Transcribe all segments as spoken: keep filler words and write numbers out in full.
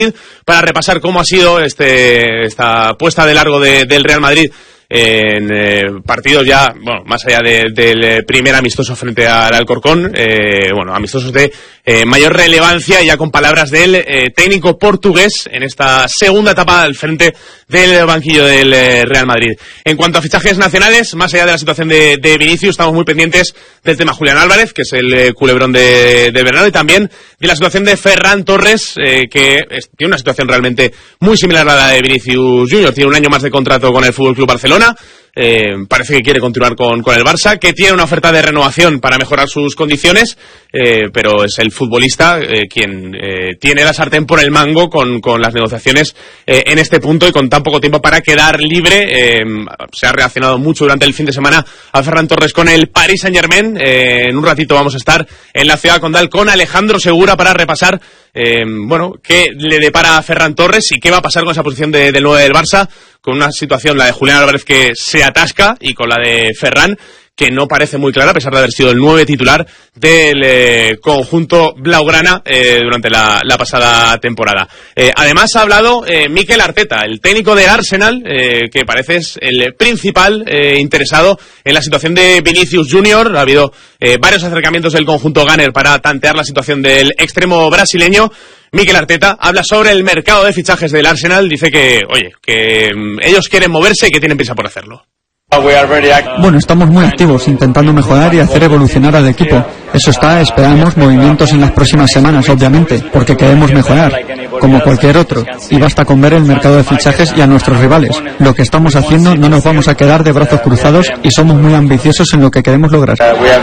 para repasar cómo ha sido este esta puesta de largo de, del Real Madrid en eh, partidos ya, bueno, más allá de, del primer amistoso frente al Alcorcón, eh, bueno, amistosos de eh, mayor relevancia, ya con palabras del eh, técnico portugués en esta segunda etapa al frente del banquillo del eh, Real Madrid. En cuanto a fichajes nacionales, más allá de la situación de, de Vinicius, estamos muy pendientes del tema Julián Álvarez, que es el eh, culebrón de, de verano, y también de la situación de Ferran Torres, eh, que es, tiene una situación realmente muy similar a la de Vinicius Junior. Tiene un año más de contrato con el F C Barcelona. Eh, parece que quiere continuar con, con el Barça, que tiene una oferta de renovación para mejorar sus condiciones, eh, pero es el futbolista eh, quien eh, tiene la sartén por el mango con, con las negociaciones eh, en este punto, y con tan poco tiempo para quedar libre. Eh, se ha reaccionado mucho durante el fin de semana a Ferran Torres con el Paris Saint-Germain. Eh, en un ratito vamos a estar en la ciudad condal con Alejandro Segura para repasar Eh, bueno, qué le depara a Ferran Torres y qué va a pasar con esa posición de, del nueve del Barça, con una situación, la de Julián Álvarez, que se atasca, y con la de Ferran, que no parece muy clara, a pesar de haber sido el nueve titular del eh, conjunto blaugrana eh, durante la, la pasada temporada. Eh, además ha hablado eh, Mikel Arteta, el técnico del Arsenal, eh, que parece es el principal eh, interesado en la situación de Vinicius Junior. Ha habido eh, varios acercamientos del conjunto Gunner para tantear la situación del extremo brasileño. Mikel Arteta habla sobre el mercado de fichajes del Arsenal, dice que, oye, que um, ellos quieren moverse y que tienen prisa por hacerlo. Bueno, estamos muy activos, intentando mejorar y hacer evolucionar al equipo. Eso está, esperamos movimientos en las próximas semanas, obviamente, porque queremos mejorar, como cualquier otro, y basta con ver el mercado de fichajes y a nuestros rivales. Lo que estamos haciendo, no nos vamos a quedar de brazos cruzados, y somos muy ambiciosos en lo que queremos lograr.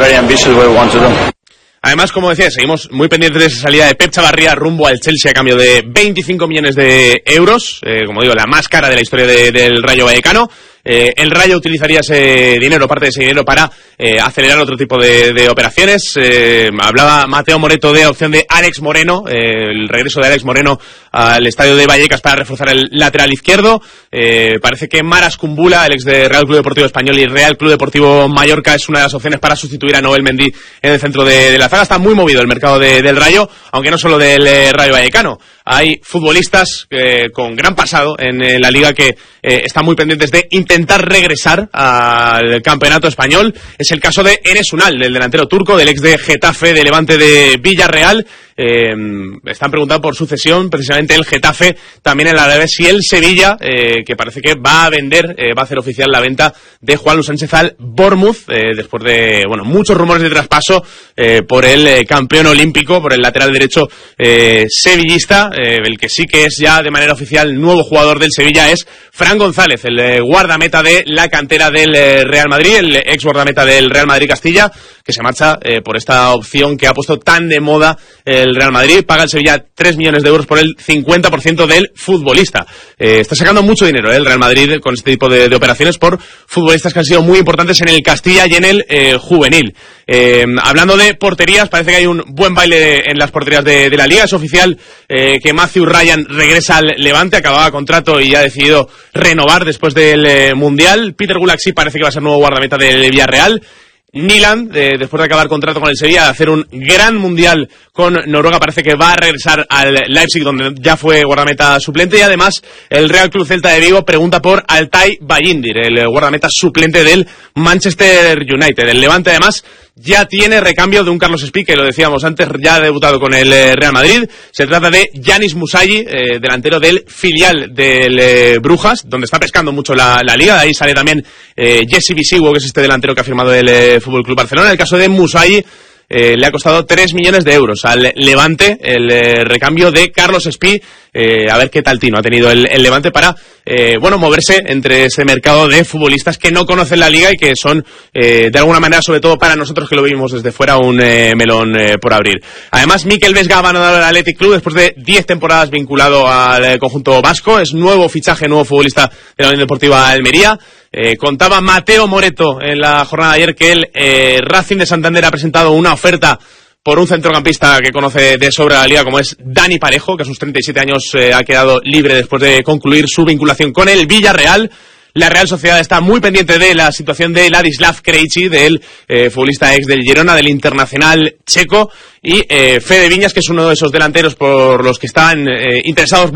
Además, como decía, seguimos muy pendientes de esa salida de Pep Chavarría rumbo al Chelsea a cambio de veinticinco millones de euros, eh, como digo, la más cara de la historia de, del Rayo Vallecano. Eh, el Rayo utilizaría ese dinero, parte de ese dinero, para eh, acelerar otro tipo de, de operaciones. Eh, hablaba Mateo Moreto de la opción de Alex Moreno, eh, el regreso de Alex Moreno al estadio de Vallecas para reforzar el lateral izquierdo. Eh, parece que Maras Kumbula, el ex de Real Club Deportivo Español y Real Club Deportivo Mallorca, es una de las opciones para sustituir a Noel Mendy en el centro de, de la zaga. Está muy movido el mercado de, del Rayo, aunque no solo del eh, Rayo Vallecano. Hay futbolistas eh, con gran pasado en, en la liga que eh, están muy pendientes de intentar regresar al campeonato español. Es el caso de Enes Unal, del delantero turco, del ex de Getafe, de Levante, de Villarreal. Eh, están preguntando por sucesión, precisamente el Getafe, también el Alavés y el Sevilla, eh, que parece que va a vender, eh, va a hacer oficial la venta de Juan Luis Sánchez al Bournemouth, eh, después de, bueno, muchos rumores de traspaso eh, por el eh, campeón olímpico, por el lateral derecho eh, sevillista. Eh, el que sí que es ya de manera oficial nuevo jugador del Sevilla es Fran González, el eh, guardameta de la cantera del eh, Real Madrid, el ex guardameta del Real Madrid Castilla, que se marcha eh, por esta opción que ha puesto tan de moda el Real Madrid. Paga el Sevilla tres millones de euros por el cincuenta por ciento del futbolista. Eh, está sacando mucho dinero eh, el Real Madrid con este tipo de, de operaciones por futbolistas que han sido muy importantes en el Castilla y en el eh, juvenil. Eh, hablando de porterías, parece que hay un buen baile en las porterías de, de la Liga. Es oficial eh, que Matthew Ryan regresa al Levante, acababa contrato y ya ha decidido renovar después del eh, Mundial. Peter Gulaxi parece que va a ser nuevo guardameta del Villarreal. Nyland, eh, después de acabar contrato con el Sevilla, de hacer un gran mundial con Noruega, parece que va a regresar al Leipzig, donde ya fue guardameta suplente. Y además el Real Club Celta de Vigo pregunta por Altay Bayindir, el guardameta suplente del Manchester United. El Levante además ya tiene recambio de un Carlos Espí, que lo decíamos antes, ya ha debutado con el eh, Real Madrid. Se trata de Yanis Musayi, eh, delantero del filial del eh, Brujas, donde está pescando mucho la, la liga. De ahí sale también eh, Jesse Visigo, que es este delantero que ha firmado el eh, F C Barcelona. En el caso de Musayi, eh, le ha costado tres millones de euros al Levante el eh, recambio de Carlos Espí. Eh, a ver qué tal tino ha tenido el, el Levante para eh, bueno, moverse entre ese mercado de futbolistas que no conocen la liga y que son eh, de alguna manera, sobre todo para nosotros que lo vivimos desde fuera, un eh, melón eh, por abrir. Además, Mikel Vesga ha abandonado el Athletic Club después de diez temporadas vinculado al eh, conjunto vasco. Es nuevo fichaje, nuevo futbolista de la Unión Deportiva Almería. Eh, contaba Mateo Moreto en la jornada de ayer que el eh, Racing de Santander ha presentado una oferta por un centrocampista que conoce de sobra la liga, como es Dani Parejo, que a sus treinta y siete años eh, ha quedado libre después de concluir su vinculación con el Villarreal. La Real Sociedad está muy pendiente de la situación de Ladislav Krejci, del eh, futbolista ex del Girona, del Internacional checo, y eh, Fede Viñas, que es uno de esos delanteros por los que están eh, interesados